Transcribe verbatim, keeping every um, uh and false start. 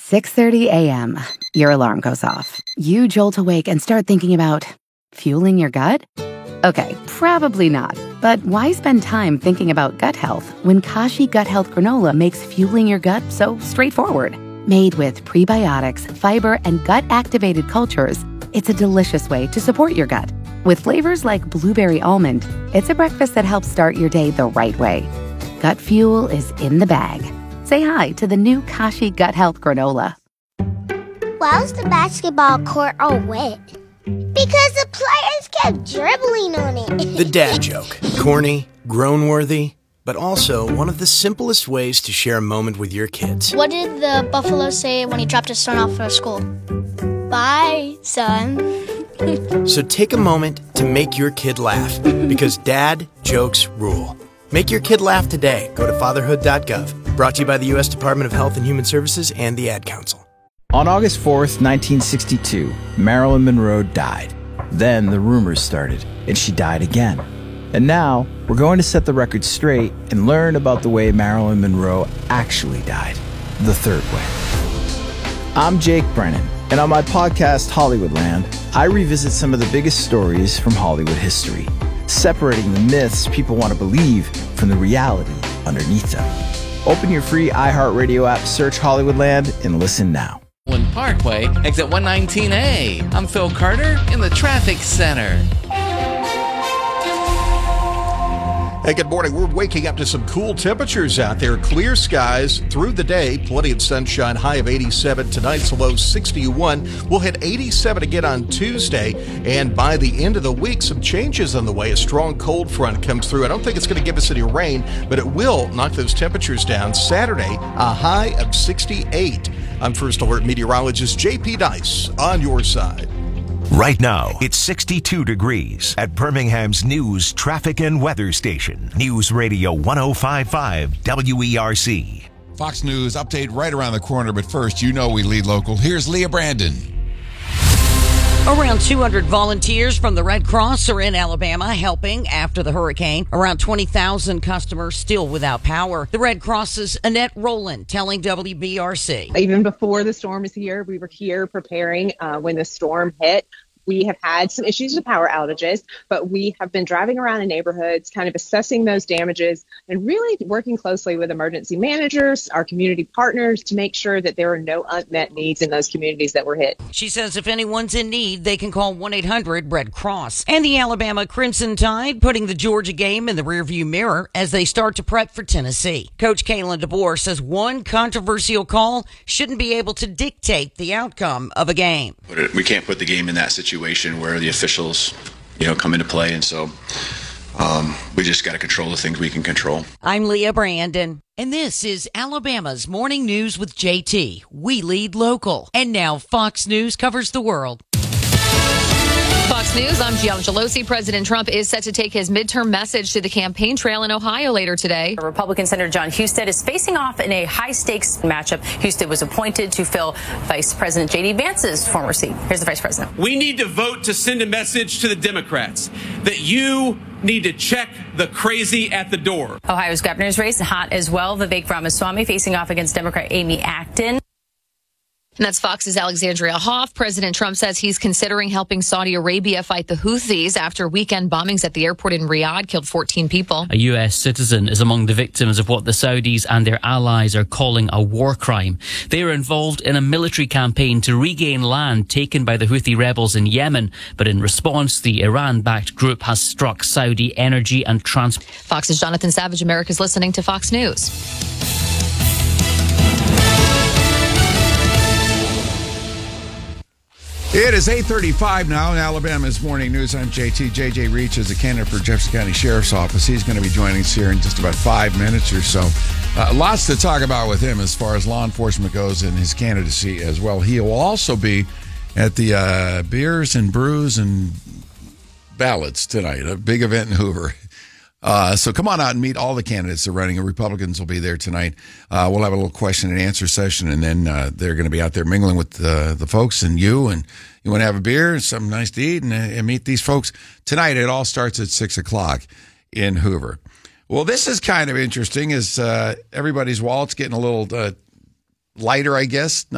six thirty a.m. Your alarm goes off. You jolt awake and start thinking about fueling your gut? Okay, probably not. But why spend time thinking about gut health when Kashi Gut Health Granola makes fueling your gut so straightforward? Made with prebiotics, fiber, and gut-activated cultures, it's a delicious way to support your gut. With flavors like blueberry almond, it's a breakfast that helps start your day the right way. Gut fuel is in the bag. Say hi to the new Kashi Gut Health Granola. Why was the basketball court all wet? Because the players kept dribbling on it. The dad joke. Corny, groan-worthy, but also one of the simplest ways to share a moment with your kids. What did the buffalo say when he dropped his son off for school? Bye, son. So take a moment to make your kid laugh, because dad jokes rule. Make your kid laugh today. Go to fatherhood dot gov. Brought to you by the U S Department of Health and Human Services and the Ad Council. On August fourth, nineteen sixty-two, Marilyn Monroe died. Then the rumors started, and she died again. And now, we're going to set the record straight and learn about the way Marilyn Monroe actually died. The third way. I'm Jake Brennan, and on my podcast, Hollywoodland, I revisit some of the biggest stories from Hollywood history, separating the myths people want to believe from the reality underneath them. Open your free iHeartRadio app, search Hollywoodland, and listen now. Parkway, exit one nineteen A. I'm Phil Carter in the traffic center. Hey, good morning. We're waking up to some cool temperatures out there. Clear skies through the day. Plenty of sunshine. High of eighty-seven. Tonight's low sixty-one. We'll hit eighty-seven again on Tuesday. And by the end of the week, some changes on the way. A strong cold front comes through. I don't think it's going to give us any rain, but it will knock those temperatures down. Saturday, a high of sixty-eight. I'm First Alert meteorologist J P Dice on your side. Right now, it's sixty-two degrees at Birmingham's News, Traffic and Weather Station. News Radio one oh five point five W E R C. Fox News update right around the corner, but first, you know we lead local. Here's Leah Brandon. Around two hundred volunteers from the Red Cross are in Alabama helping after the hurricane. Around twenty thousand customers still without power. The Red Cross's Annette Rowland telling W B R C. Even before the storm is here, we were here preparing uh, when the storm hit. We have had some issues with power outages, but we have been driving around in neighborhoods, kind of assessing those damages and really working closely with emergency managers, our community partners, to make sure that there are no unmet needs in those communities that were hit. She says if anyone's in need, they can call one eight hundred red cross. And the Alabama Crimson Tide putting the Georgia game in the rearview mirror as they start to prep for Tennessee. Coach Kalen DeBoer says one controversial call shouldn't be able to dictate the outcome of a game. We can't put the game in that situation where the officials, you know, come into play, and so um, we just got to control the things we can control. I'm Leah Brandon, and this is Alabama's Morning News with J T. We lead local, and now Fox News covers the world. Fox News, I'm Gianna Gelosi. President Trump is set to take his midterm message to the campaign trail in Ohio later today. Republican Senator John Husted is facing off in a high-stakes matchup. Husted was appointed to fill Vice President J D Vance's former seat. Here's the Vice President. We need to vote to send a message to the Democrats that you need to check the crazy at the door. Ohio's governor's race hot as well. Vivek Ramaswamy facing off against Democrat Amy Acton. And that's Fox's Alexandria Hoff. President Trump says he's considering helping Saudi Arabia fight the Houthis after weekend bombings at the airport in Riyadh killed fourteen people. A U S citizen is among the victims of what the Saudis and their allies are calling a war crime. They are involved in a military campaign to regain land taken by the Houthi rebels in Yemen. But in response, the Iran-backed group has struck Saudi energy and transport. Fox's Jonathan Savage. America's listening to Fox News. It is eight thirty-five now in Alabama's Morning News. I'm J T. J J Reach is a candidate for Jefferson County Sheriff's Office. He's going to be joining us here in just about five minutes or so. Uh, lots to talk about with him as far as law enforcement goes and his candidacy as well. He will also be at the uh, Beers and Brews and Ballads tonight, a big event in Hoover. Uh, so come on out and meet all the candidates that are running. The Republicans will be there tonight. Uh, we'll have a little question and answer session, and then uh, they're going to be out there mingling with uh, the folks and you. And you want to have a beer and something nice to eat and, and meet these folks tonight. It all starts at six o'clock in Hoover. Well, this is kind of interesting. Is uh, everybody's wallet's getting a little uh, lighter, I guess.